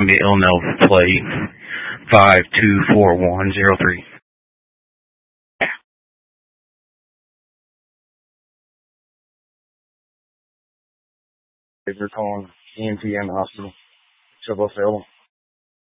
Columbia, Illinois plate 524103. They're calling EMT and the hospital. So both available.